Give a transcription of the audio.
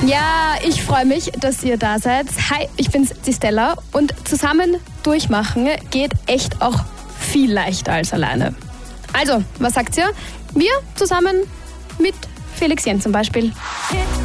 Ja, ich freue mich, dass ihr da seid. Hi, ich bin's, die Stella. Und zusammen durchmachen geht echt auch viel leichter als alleine. Also, was sagt ihr? Wir zusammen mit Felix Jen zum Beispiel.